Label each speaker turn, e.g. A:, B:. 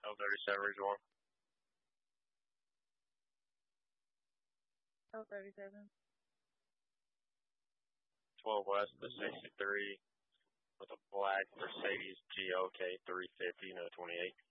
A: L37 Ridge
B: 037.
A: 12 West to 63 with a black Mercedes GLK 350, no 28.